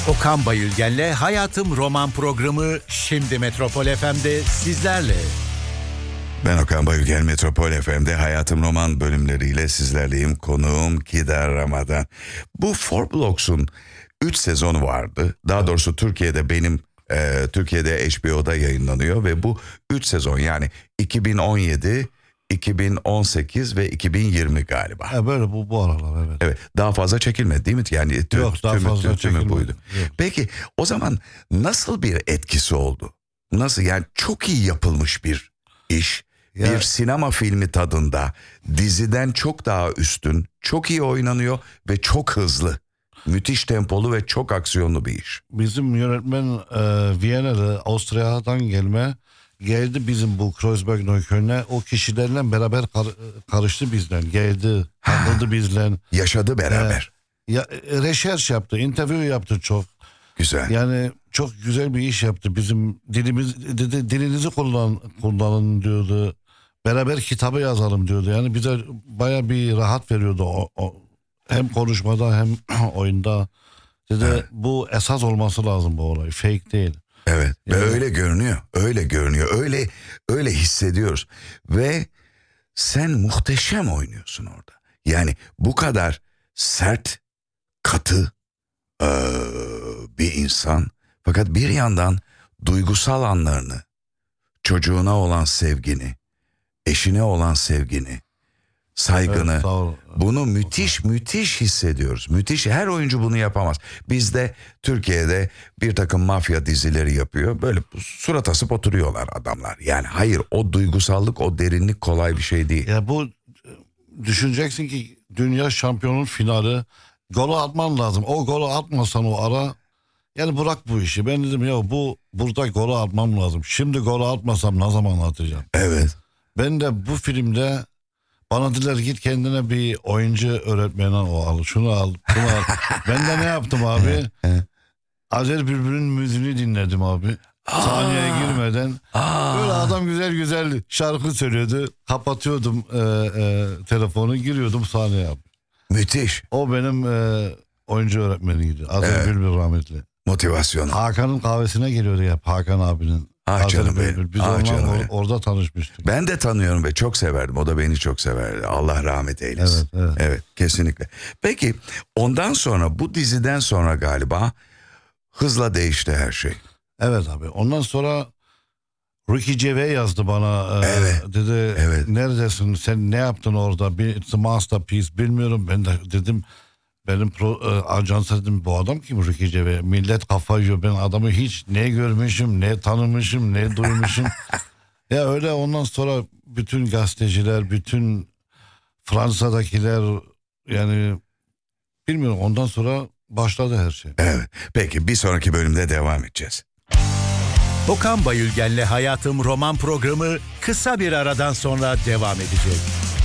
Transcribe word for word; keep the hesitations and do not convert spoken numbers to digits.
Okan Bayülgen'le Hayatım Roman programı şimdi Metropol F M'de sizlerle. Ben Okan Bayülgen, Metropol F M'de Hayatım Roman bölümleriyle sizlerleyim. Konuğum Kidar Ramadan. Bu Four Blocks'un üç sezonu vardı. Daha doğrusu Türkiye'de benim e, Türkiye'de H B O'da yayınlanıyor ve bu üç sezon, yani iki bin on yedi, iki bin on sekiz ve iki bin yirmi galiba. Ha, böyle bu bu aralar evet. Evet, daha fazla çekilmedi değil mi? Yani tüm, Yok, daha tümü, fazla tümü çekilmedi. buydu. Yok. Peki o zaman nasıl bir etkisi oldu? Nasıl, yani çok iyi yapılmış bir iş. Ya- Bir sinema filmi tadında, diziden çok daha üstün, çok iyi oynanıyor ve çok hızlı. Müthiş tempolu ve çok aksiyonlu bir iş. Bizim yönetmen e, Viyana'da, Avusturya'dan gelme, geldi bizim bu Kreuzberg Neukölln'e, o kişilerle beraber kar- karıştı bizden, geldi, takıldı bizle. Yaşadı beraber. Ya, e, research yaptı, interview yaptı çok. Güzel. Yani çok güzel bir iş yaptı. Bizim dilimiz dedi, dilinizi kullan, kullanın diyordu. Beraber kitabı yazalım diyordu. Yani bize baya bir rahat veriyordu o, o. Hem konuşmada hem oyunda. Dedi Evet. bu esas olması lazım bu olay. Fake değil. Evet. Ve Yani- öyle görünüyor. Öyle görünüyor. Öyle öyle hissediyoruz. Ve sen muhteşem oynuyorsun orada. Yani bu kadar sert, katı eee, bir insan, fakat bir yandan duygusal anlarını, çocuğuna olan sevgini, eşine olan sevgini, saygını, Evet, sağ ol. bunu müthiş müthiş hissediyoruz. Müthiş, her oyuncu bunu yapamaz. Bizde Türkiye'de bir takım mafya dizileri yapıyor. Böyle surat asıp oturuyorlar adamlar. Yani hayır, o duygusallık, o derinlik kolay bir şey değil. Ya bu, düşüneceksin ki dünya şampiyonun finali, golü atman lazım. O golü atmasan o ara, yani bırak bu işi. Ben dedim ya bu burada golü atmam lazım. Şimdi golü atmasam ne zaman atacağım? Evet. Ben de bu filmde bana dediler git kendine bir oyuncu öğretmeni o al. Şunu al, bunu al. Ben de ne yaptım abi? Azer Bülbül'ün müziğini dinledim abi. Sahneye girmeden. Aa. Böyle adam güzel güzel şarkı söylüyordu. Kapatıyordum e, e, telefonu, giriyordum sahneye abi. Müthiş O benim e, oyuncu öğretmeniydi. Azer Evet. Bülbül rahmetli. motivasyon. Hakan'ın kahvesine geliyordu ya, Hakan abinin. Ah Azer canım Bülbül. benim, Biz ah onunla canım or- benim. orada tanışmıştık. Ben de tanıyorum ve çok severdim. O da beni çok severdi. Allah rahmet eylesin. Evet, evet. Evet, kesinlikle. Peki ondan sonra, bu diziden sonra galiba hızla değişti her şey. Evet abi. Ondan sonra Ricky Gervais yazdı bana. e, Evet, Dedi evet. neredesin, sen ne yaptın orada? Bir, it's a masterpiece, bilmiyorum. Ben de dedim benim pro, e, ajansa dedim bu adam kim Ricky Gervais? Millet kafayı yiyor. Ben adamı hiç ne görmüşüm, ne tanımışım, ne duymuşum. Ya öyle, ondan sonra bütün gazeteciler, bütün Fransa'dakiler, yani bilmiyorum, ondan sonra başladı her şey. Evet. Peki bir sonraki bölümde devam edeceğiz. Okan Bayülgen'le Hayatım Roman programı kısa bir aradan sonra devam edecek.